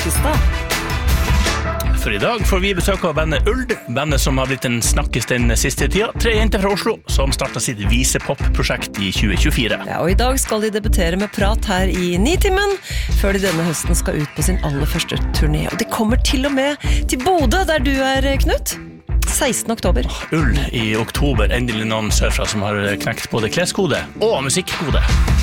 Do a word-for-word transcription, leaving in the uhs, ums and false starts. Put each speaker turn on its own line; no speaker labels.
Fylkestad.
For i dag får vi besøk av bandet Uld, bandet som har blitt en snakkes den siste tida. Tre jenter fra Oslo som startet sitt visepop-prosjekt i tjue tjuefire.
Ja, og i dag skal de debutere med prat her i Nitimen, før de denne høsten skal ut på sin aller første turné. Og de kommer til og med til Bodø, der du er, Knut. sekstende oktober.
Uld i oktober, endelig noen sørfra som har knekt både kleskode og musikkode.